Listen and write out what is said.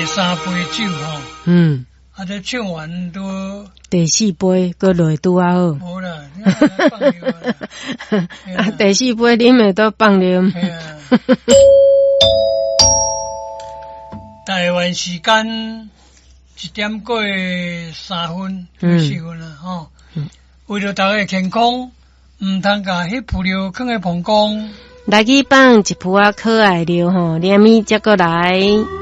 3杯酒吼，这唱完都第4杯搁落拄啊好。 无啦，放尿啦。 第4杯啉的都放尿。 台湾时间1点过3分、4分啦吼。为了大家健康，唔通甲迄葡萄放在膀胱。 来去放一壶可爱料吼，连米才过来。